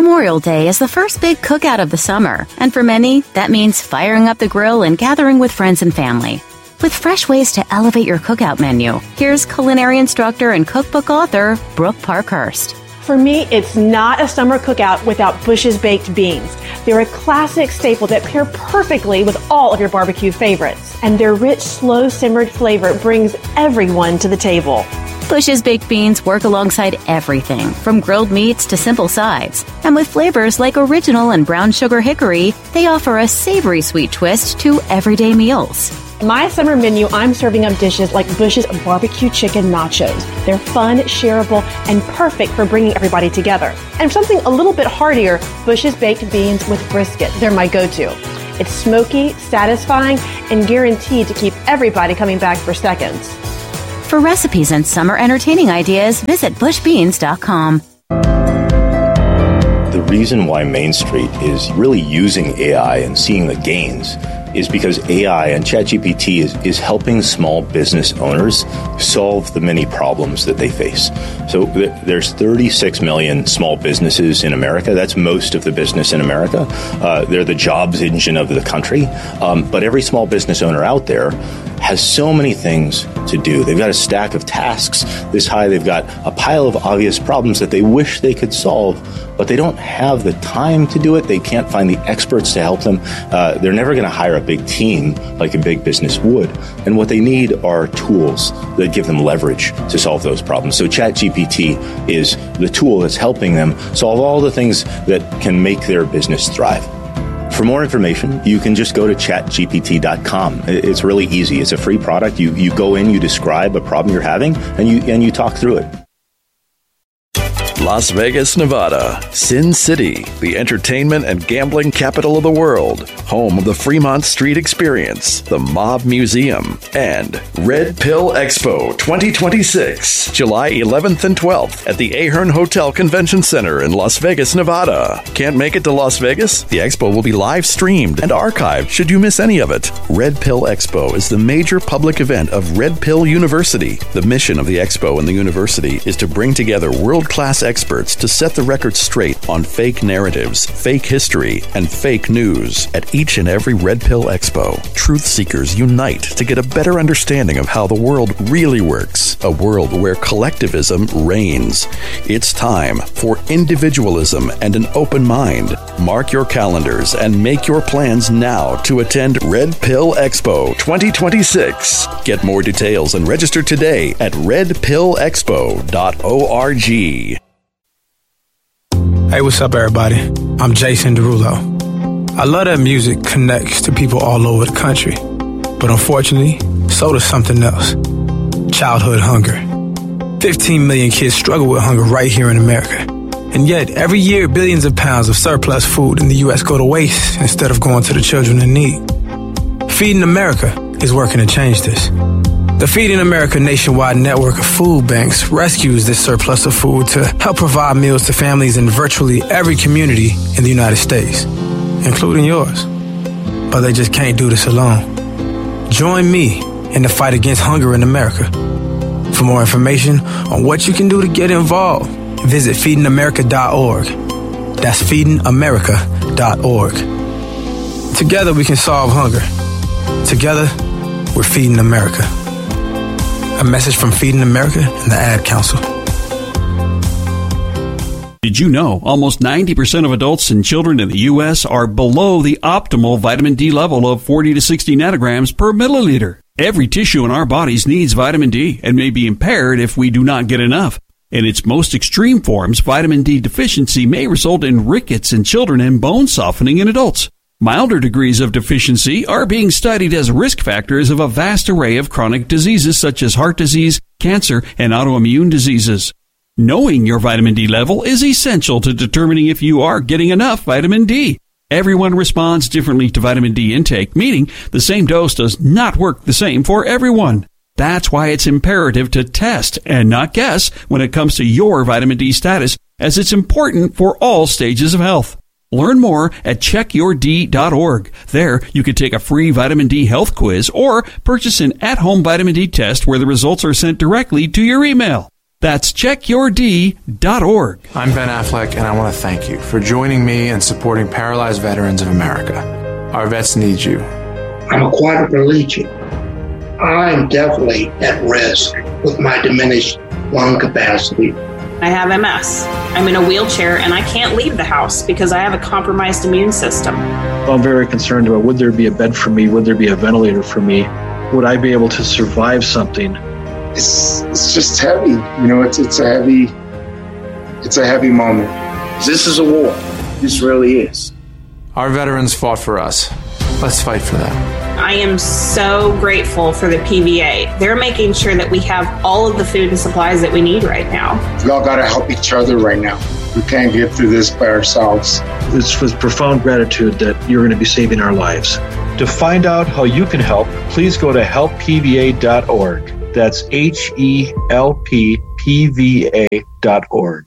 Memorial Day is the first big cookout of the summer, and for many, that means firing up the grill and gathering with friends and family. With fresh ways to elevate your cookout menu, here's culinary instructor and cookbook author Brooke Parkhurst. For me, it's not a summer cookout without Bush's baked beans. They're a classic staple that pair perfectly with all of your barbecue favorites, and their rich, slow-simmered flavor brings everyone to the table. Bush's baked beans work alongside everything, from grilled meats to simple sides. And with flavors like original and brown sugar hickory, they offer a savory sweet twist to everyday meals. My summer menu, I'm serving up dishes like Bush's barbecue chicken nachos. They're fun, shareable, and perfect for bringing everybody together. And something a little bit heartier, Bush's baked beans with brisket. They're my go-to. It's smoky, satisfying, and guaranteed to keep everybody coming back for seconds. For recipes and summer entertaining ideas, visit bushbeans.com. The reason why Main Street is really using AI and seeing the gains is because AI and ChatGPT is helping small business owners solve the many problems that they face. So there's 36 million small businesses in America. That's most of the business in America. They're the jobs engine of the country. But every small business owner out there has so many things to do. They've got a stack of tasks this high. They've got a pile of obvious problems that they wish they could solve, but they don't have the time to do it. They can't find the experts to help them. They're never going to hire a big team like a big business would. And what they need are tools that give them leverage to solve those problems. So ChatGPT is the tool that's helping them solve all the things that can make their business thrive. For more information, you can just go to chatgpt.com. It's really easy. It's a free product. You go in, you describe a problem you're having, and you talk through it. Las Vegas, Nevada, Sin City, the entertainment and gambling capital of the world, home of the Fremont Street Experience, the Mob Museum, and Red Pill Expo 2026, July 11th and 12th at the Ahern Hotel Convention Center in Las Vegas, Nevada. Can't make it to Las Vegas? The expo will be live streamed and archived should you miss any of it. Red Pill Expo is the major public event of Red Pill University. The mission of the expo and the university is to bring together world-class experts to set the record straight on fake narratives, fake history, and fake news. At each and every Red Pill Expo, truth seekers unite to get a better understanding of how the world really works, a world where collectivism reigns. It's time for individualism and an open mind. Mark your calendars and make your plans now to attend Red Pill Expo 2026. Get more details and register today at redpillexpo.org. Hey, what's up, everybody? I'm Jason Derulo. I love that music connects to people all over the country. But unfortunately, so does something else. Childhood hunger. 15 million kids struggle with hunger right here in America. And yet, every year, billions of pounds of surplus food in the U.S. go to waste instead of going to the children in need. Feeding America is working to change this. The Feeding America nationwide network of food banks rescues this surplus of food to help provide meals to families in virtually every community in the United States, including yours. But they just can't do this alone. Join me in the fight against hunger in America. For more information on what you can do to get involved, visit feedingamerica.org. That's feedingamerica.org. Together we can solve hunger. Together, we're Feeding America. A message from Feeding America and the Ad Council. Did you know almost 90% of adults and children in the U.S. are below the optimal vitamin D level of 40 to 60 nanograms per milliliter? Every tissue in our bodies needs vitamin D and may be impaired if we do not get enough. In its most extreme forms, vitamin D deficiency may result in rickets in children and bone softening in adults. Milder degrees of deficiency are being studied as risk factors of a vast array of chronic diseases such as heart disease, cancer, and autoimmune diseases. Knowing your vitamin D level is essential to determining if you are getting enough vitamin D. Everyone responds differently to vitamin D intake, meaning the same dose does not work the same for everyone. That's why it's imperative to test and not guess when it comes to your vitamin D status, as it's important for all stages of health. Learn more at checkyourd.org. There, you can take a free vitamin D health quiz or purchase an at-home vitamin D test where the results are sent directly to your email. That's checkyourd.org. I'm Ben Affleck, and I want to thank you for joining me and supporting Paralyzed Veterans of America. Our vets need you. I'm a quadriplegic. I'm definitely at risk with my diminished lung capacity. I have MS. I'm in a wheelchair and I can't leave the house because I have a compromised immune system. I'm very concerned about, would there be a bed for me? Would there be a ventilator for me? Would I be able to survive something? It's just heavy. You know, it's a heavy moment. This is a war. This really is. Our veterans fought for us. Let's fight for them. I am so grateful for the PVA. They're making sure that we have all of the food and supplies that we need right now. We all got to help each other right now. We can't get through this by ourselves. It's with profound gratitude that you're going to be saving our lives. To find out how you can help, please go to helppva.org. That's HELPPVA.org.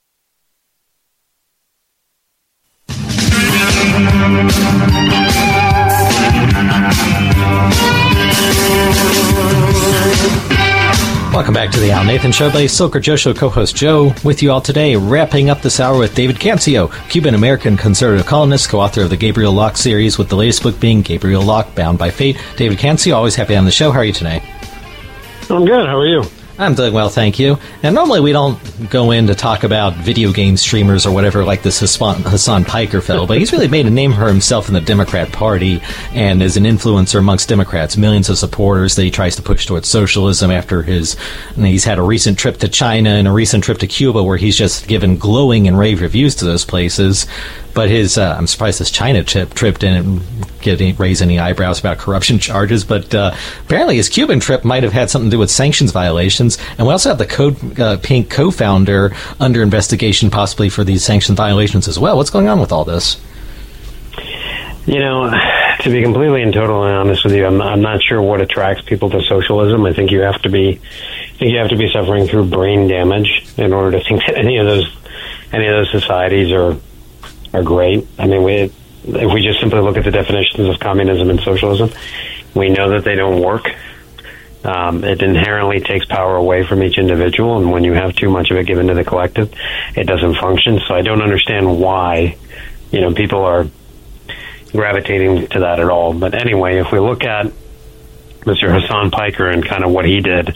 Welcome back to the Al Nathan Show. The Silker Joe Show co-host Joe with you all today, wrapping up this hour with David Cancio, Cuban-American conservative columnist, co-author of the Gabriel Locke series, with the latest book being Gabriel Locke, Bound by Fate. David Cancio, always happy on the show. How are you today? I'm good. How are you? I'm doing well, thank you. And normally we don't go in to talk about video game streamers or whatever like this Hassan Piker fellow, but he's really made a name for himself in the Democrat Party and is an influencer amongst Democrats. Millions of supporters that he tries to push towards socialism after he's had a recent trip to China and a recent trip to Cuba where he's just given glowing and rave reviews to those places. But his, I'm surprised his China trip didn't raise any eyebrows about corruption charges. But apparently his Cuban trip might have had something to do with sanctions violations. And we also have the Code Pink co-founder under investigation possibly for these sanction violations as well. What's going on with all this? You know, to be completely and totally honest with you, I'm not sure what attracts people to socialism. I think you have to be suffering through brain damage in order to think that any of those societies are great. I mean, if we just simply look at the definitions of communism and socialism, we know that they don't work. It inherently takes power away from each individual, and when you have too much of it given to the collective, it doesn't function. So I don't understand why, people are gravitating to that at all. But anyway, if we look at Mr. Hassan Piker and kind of what he did,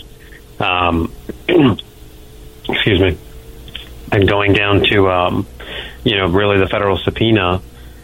excuse me, and going down to, really the federal subpoena,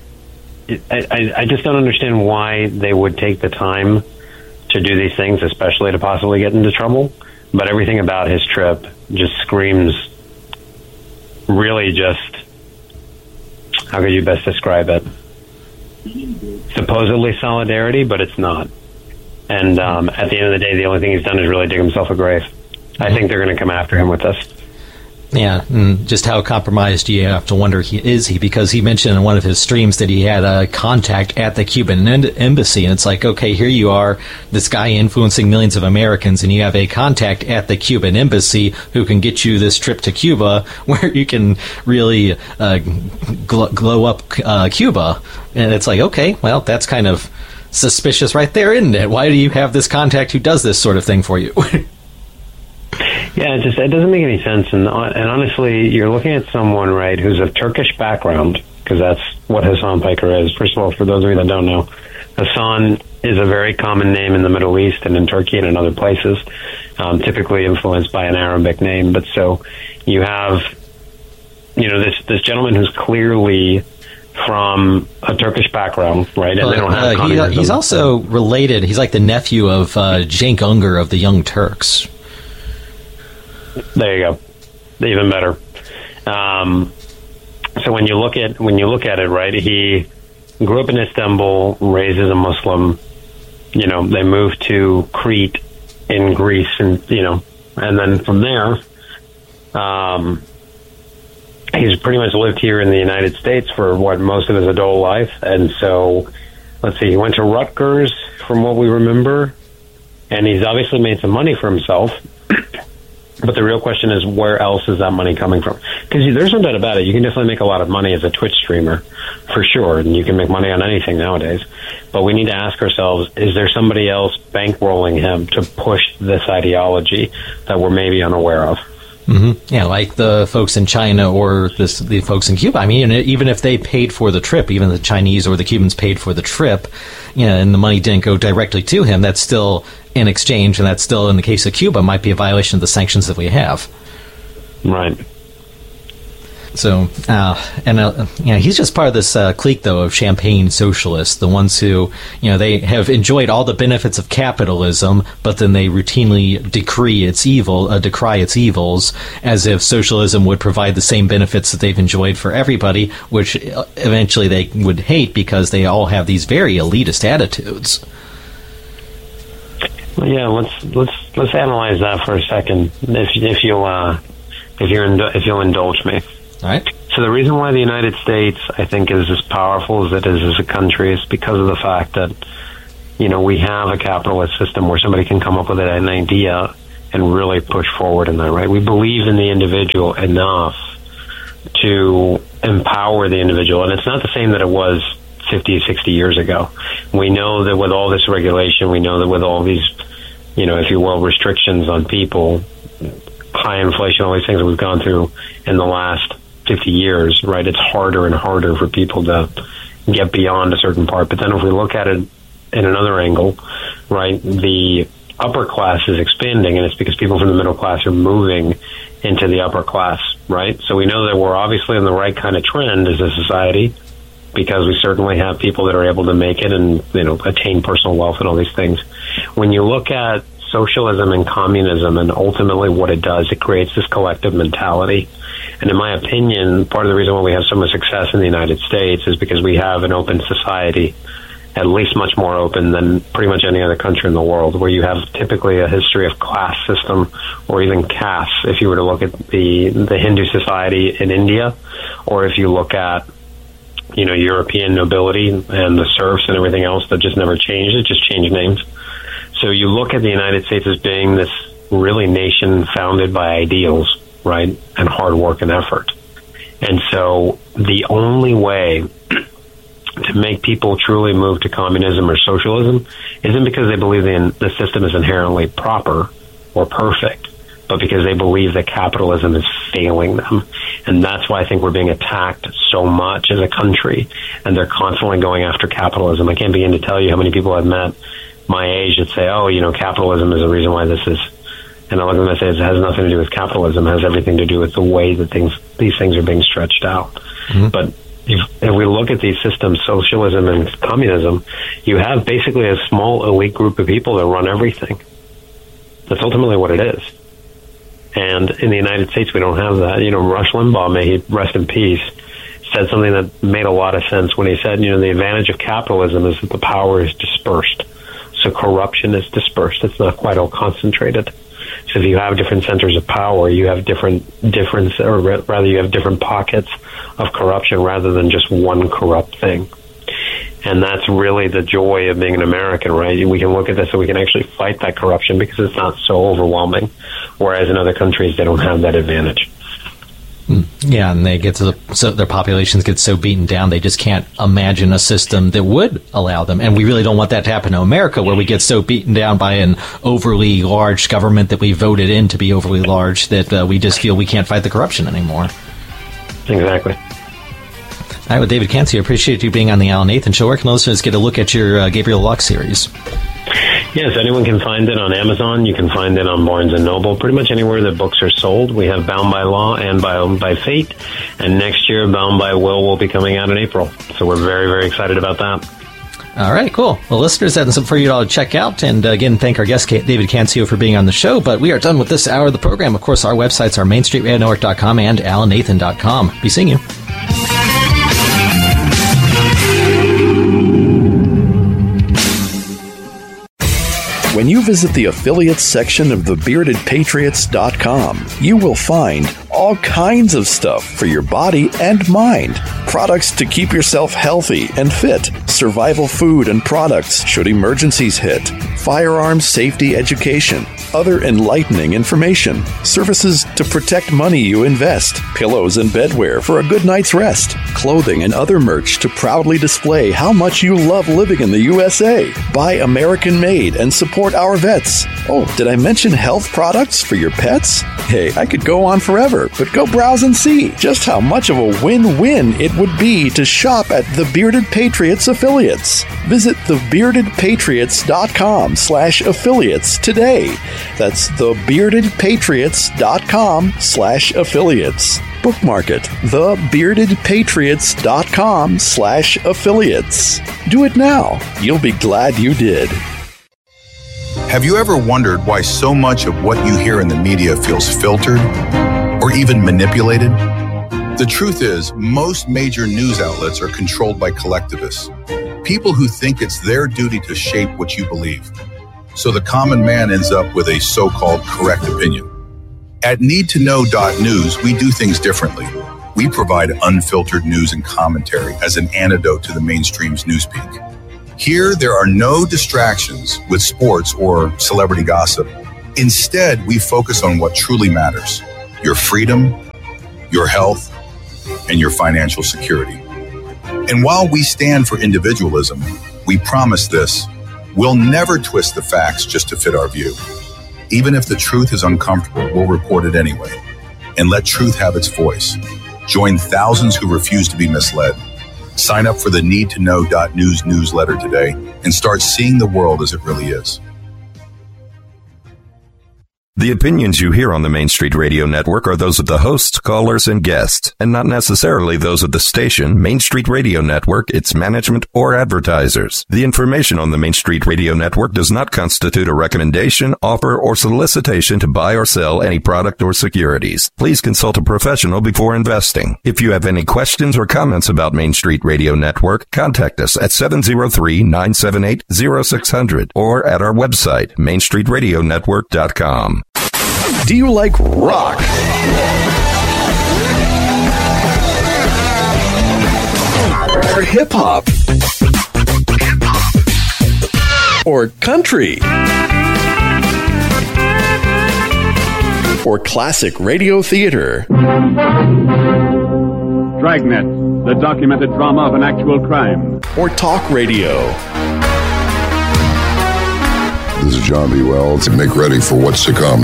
I just don't understand why they would take the time to do these things, especially to possibly get into trouble. But everything about his trip just screams really just, how could you best describe it? Supposedly solidarity, but it's not. And at the end of the day, the only thing he's done is really dig himself a grave. I think they're going to come after him with this. Yeah, and just how compromised you have to wonder is he, because he mentioned in one of his streams that he had a contact at the Cuban embassy, and it's like, okay, here you are, this guy influencing millions of Americans, and you have a contact at the Cuban embassy who can get you this trip to Cuba where you can really glow up Cuba. And it's like, okay, well, that's kind of suspicious right there, isn't it? Why do you have this contact who does this sort of thing for you? Yeah, it doesn't make any sense. And honestly, you're looking at someone, right, who's of Turkish background, because that's what Hassan Piker is. First of all, for those of you that don't know, Hassan is a very common name in the Middle East and in Turkey and in other places, typically influenced by an Arabic name. But so you have, this gentleman who's clearly from a Turkish background, right? And they don't have communism. He's also related. He's like the nephew of Cenk Unger of the Young Turks. There you go. Even better. So when you look at it, right, he grew up in Istanbul, raised as a Muslim. They moved to Crete in Greece, and then from there, he's pretty much lived here in the United States for most of his adult life. And so, let's see, he went to Rutgers, from what we remember, and he's obviously made some money for himself. But the real question is, where else is that money coming from? Because there's no doubt about it. You can definitely make a lot of money as a Twitch streamer, for sure. And you can make money on anything nowadays. But we need to ask ourselves, is there somebody else bankrolling him to push this ideology that we're maybe unaware of? Mm-hmm. Yeah, like the folks in China or the folks in Cuba. I mean, even if they paid for the trip, even the Chinese or the Cubans paid for the trip, and the money didn't go directly to him, that's still in exchange, and that's still, in the case of Cuba, might be a violation of the sanctions that we have. Right. So, he's just part of this clique, though, of champagne socialists, the ones who, they have enjoyed all the benefits of capitalism, but then they routinely decry its evils, as if socialism would provide the same benefits that they've enjoyed for everybody, which eventually they would hate because they all have these very elitist attitudes. Well, yeah, let's analyze that for a second, if you'll indulge me. All right. So the reason why the United States, I think, is as powerful as it is as a country is because of the fact that, we have a capitalist system where somebody can come up with an idea and really push forward in that, right? We believe in the individual enough to empower the individual. And it's not the same that it was 50, 60 years ago. We know that with all this regulation, we know that with all these, if you will, restrictions on people, high inflation, all these things that we've gone through in the last 50 years, right? It's harder and harder for people to get beyond a certain part. But then if we look at it in another angle, right, the upper class is expanding, and it's because people from the middle class are moving into the upper class, right? So we know that we're obviously in the right kind of trend as a society, because we certainly have people that are able to make it and, attain personal wealth and all these things. When you look at socialism and communism, and ultimately what it does, it creates this collective mentality. And in my opinion, part of the reason why we have so much success in the United States is because we have an open society, at least much more open than pretty much any other country in the world, where you have typically a history of class system or even caste. If you were to look at the Hindu society in India, or if you look at European nobility and the serfs and everything else that just never changed, it just changed names. So you look at the United States as being this really nation founded by ideals, right, and hard work and effort. And so the only way to make people truly move to communism or socialism isn't because they believe the system is inherently proper or perfect, but because they believe that capitalism is failing them. And that's why I think we're being attacked so much as a country, and they're constantly going after capitalism. I can't begin to tell you how many people I've met my age that say, capitalism is the reason why this is. And I look at them and say, it has nothing to do with capitalism. It has everything to do with the way that these things are being stretched out. Mm-hmm. But if we look at these systems, socialism and communism, you have basically a small elite group of people that run everything. That's ultimately what it is. And in the United States, we don't have that. Rush Limbaugh, may he rest in peace, said something that made a lot of sense when he said, the advantage of capitalism is that the power is dispersed. So corruption is dispersed. It's not quite all concentrated. So if you have different centers of power, you have different pockets of corruption rather than just one corrupt thing. And that's really the joy of being an American, right? We can look at this and we can actually fight that corruption because it's not so overwhelming. Whereas in other countries, they don't have that advantage. Yeah, and they so their populations get so beaten down, they just can't imagine a system that would allow them. And we really don't want that to happen to America, where we get so beaten down by an overly large government that we voted in to be overly large that we just feel we can't fight the corruption anymore. Exactly. All right, well, David Cancio, I appreciate you being on the Alan Nathan Show. Where can listeners get a look at your Gabriel Locke series? Yes, anyone can find it on Amazon. You can find it on Barnes & Noble, pretty much anywhere that books are sold. We have Bound by Law and Bound by Fate, and next year Bound by Will be coming out in April. So we're very, very excited about that. All right, cool. Well, listeners, that's something for you all to check out. And again, thank our guest, David Cancio, for being on the show. But we are done with this hour of the program. Of course, our websites are MainStreetRadioNetwork.com and AlanNathan.com. Be seeing you. When you visit the affiliates section of thebeardedpatriots.com, you will find All kinds of stuff for your body and mind. Products to keep yourself healthy and fit. Survival food and products should emergencies hit. Firearms safety education. Other enlightening information. Services to protect money you invest. Pillows and bedwear for a good night's rest. Clothing and other merch to proudly display how much you love living in the USA. Buy American made and support our vets. Oh, did I mention health products for your pets? Hey, I could go on forever, but go browse and see just how much of a win-win it would be to shop at The Bearded Patriots affiliates. Visit thebeardedpatriots.com/affiliates today. That's thebeardedpatriots.com/affiliates. Bookmark it. thebeardedpatriots.com/affiliates. Do it now. You'll be glad you did. Have you ever wondered why so much of what you hear in the media feels filtered or even manipulated? The truth is, most major news outlets are controlled by collectivists, people who think it's their duty to shape what you believe. So the common man ends up with a so-called correct opinion. At NeedToKnow.News, we do things differently. We provide unfiltered news and commentary as an antidote to the mainstream's newspeak. Here, there are no distractions with sports or celebrity gossip. Instead, we focus on what truly matters: your freedom, your health, and your financial security. And while we stand for individualism, we promise this: we'll never twist the facts just to fit our view. Even if the truth is uncomfortable, we'll report it anyway and let truth have its voice. Join thousands who refuse to be misled. Sign up for the NeedToKnow.News newsletter today and start seeing the world as it really is. The opinions you hear on the Main Street Radio Network are those of the hosts, callers, and guests, and not necessarily those of the station, Main Street Radio Network, its management, or advertisers. The information on the Main Street Radio Network does not constitute a recommendation, offer, or solicitation to buy or sell any product or securities. Please consult a professional before investing. If you have any questions or comments about Main Street Radio Network, contact us at 703-978-0600 or at our website, mainstreetradionetwork.com. Do you like rock? Or hip-hop? Or country? Or classic radio theater? Dragnet, the documented drama of an actual crime. Or talk radio? This is John B. Wells. Make ready for what's to come.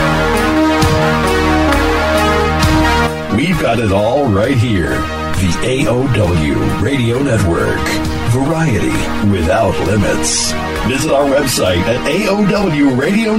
We've got it all right here. The AOW Radio Network. Variety without limits. Visit our website at AOWRadio.com.